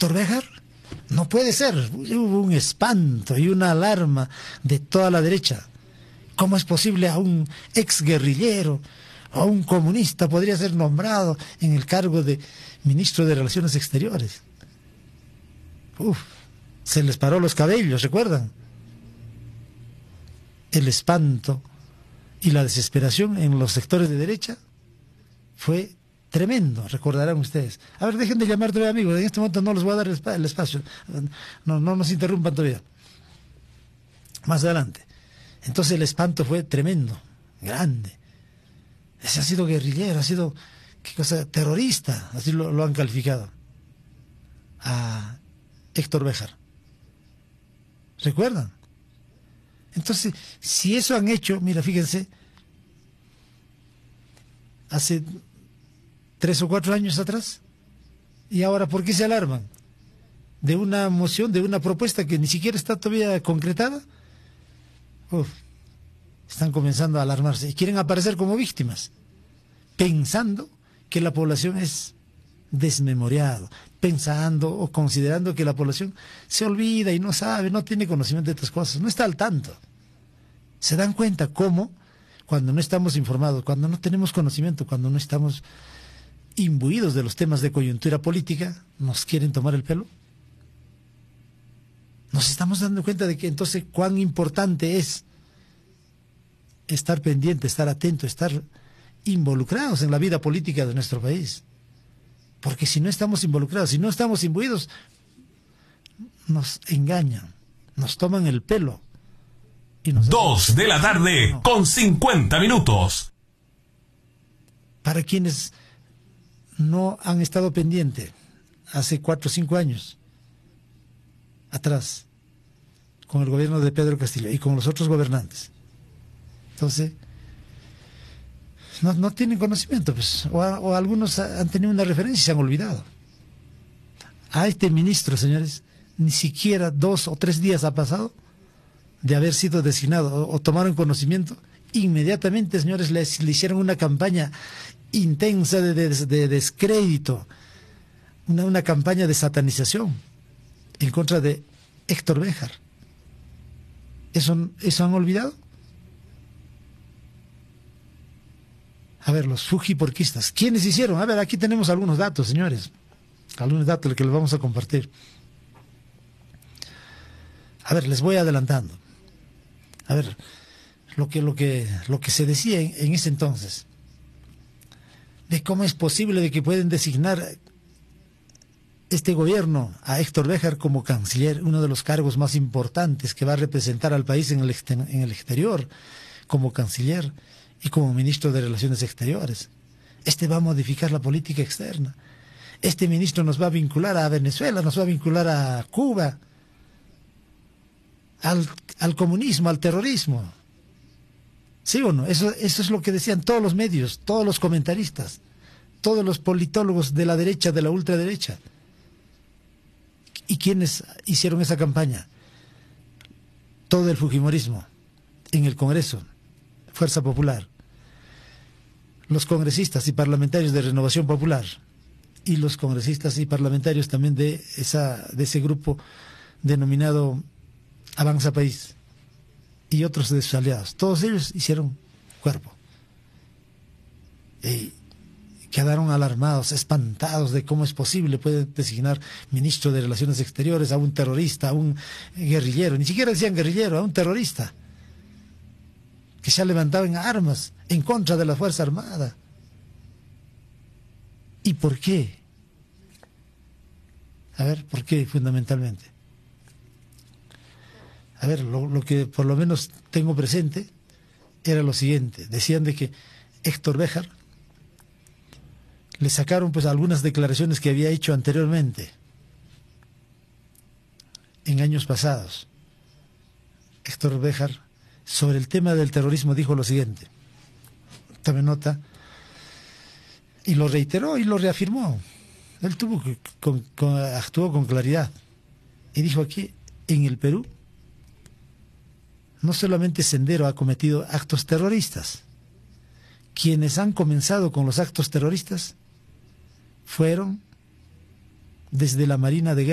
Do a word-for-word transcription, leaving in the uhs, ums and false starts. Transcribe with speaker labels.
Speaker 1: Héctor Béjar, no puede ser. Hubo un espanto y una alarma de toda la derecha. ¿Cómo es posible a un ex guerrillero, a un comunista podría ser nombrado en el cargo de ministro de Relaciones Exteriores? Uf, se les paró los cabellos, ¿recuerdan? El espanto y la desesperación en los sectores de derecha fue tremendo, recordarán ustedes. A ver, dejen de llamar todavía, amigos, en este momento no les voy a dar el espacio, no, no nos interrumpan todavía. Más adelante. Entonces el espanto fue tremendo, grande. Ese ha sido guerrillero, ha sido, ¿qué cosa? Terrorista, así lo, lo han calificado a Héctor Béjar. ¿Recuerdan? Entonces, si eso han hecho, mira, fíjense, hace tres o cuatro años atrás, y ahora, ¿por qué se alarman? De una moción, de una propuesta que ni siquiera está todavía concretada. Uf, están comenzando a alarmarse y quieren aparecer como víctimas, pensando que la población es desmemoriada, pensando o considerando que la población se olvida y no sabe, no tiene conocimiento de estas cosas, no está al tanto. Se dan cuenta cómo, cuando no estamos informados, cuando no tenemos conocimiento, cuando no estamos imbuidos de los temas de coyuntura política, nos quieren tomar el pelo. Nos estamos dando cuenta de que entonces cuán importante es estar pendiente, estar atento, estar involucrados en la vida política de nuestro país. Porque si no estamos involucrados, si no estamos imbuidos, nos engañan, nos toman el pelo. Y nos
Speaker 2: Dos
Speaker 1: hacen...
Speaker 2: de la tarde no. con cincuenta minutos.
Speaker 1: Para quienes no han estado pendientes hace cuatro o cinco años atrás, con el gobierno de Pedro Castillo y con los otros gobernantes. Entonces, no, no tienen conocimiento, pues, o, a, o algunos han tenido una referencia y se han olvidado. A este ministro, señores, ni siquiera dos o tres días ha pasado de haber sido designado o, o tomaron conocimiento. Inmediatamente, señores, les, le hicieron una campaña intensa de, de, de descrédito, una, una campaña de satanización en contra de Héctor Béjar. ¿Eso, eso han olvidado? A ver, los fujiporquistas, ¿quiénes hicieron? A ver, aquí tenemos algunos datos, señores. Algunos datos que les vamos a compartir. A ver, les voy adelantando. A ver, lo que, lo que, lo que se decía en, en ese entonces, de cómo es posible de que pueden designar este gobierno a Héctor Béjar como canciller, uno de los cargos más importantes que va a representar al país en el, en el exterior, como canciller y como ministro de Relaciones Exteriores. Este va a modificar la política externa. Este ministro nos va a vincular a Venezuela, nos va a vincular a Cuba, al, al comunismo, al terrorismo. ¿Sí o no? Eso, eso es lo que decían todos los medios, todos los comentaristas, todos los politólogos de la derecha, de la ultraderecha. ¿Y quiénes hicieron esa campaña? Todo el fujimorismo en el Congreso, Fuerza Popular, los congresistas y parlamentarios de Renovación Popular y los congresistas y parlamentarios también de esa de ese grupo denominado Avanza País y otros de sus aliados. Todos ellos hicieron cuerpo y quedaron alarmados, espantados de cómo es posible, puede designar ministro de Relaciones Exteriores a un terrorista, a un guerrillero, ni siquiera decían guerrillero, a un terrorista que se ha levantado en armas en contra de la Fuerza Armada. ¿Y por qué? A ver, ¿por qué fundamentalmente? A ver, lo, lo que por lo menos tengo presente era lo siguiente. Decían de que Héctor Béjar le sacaron pues algunas declaraciones que había hecho anteriormente, en años pasados. Héctor Béjar, sobre el tema del terrorismo, dijo lo siguiente. Tome nota. Y lo reiteró y lo reafirmó. Él tuvo que, con, con, actuó con claridad. Y dijo aquí, en el Perú, no solamente Sendero ha cometido actos terroristas. Quienes han comenzado con los actos terroristas fueron desde la Marina de Guerra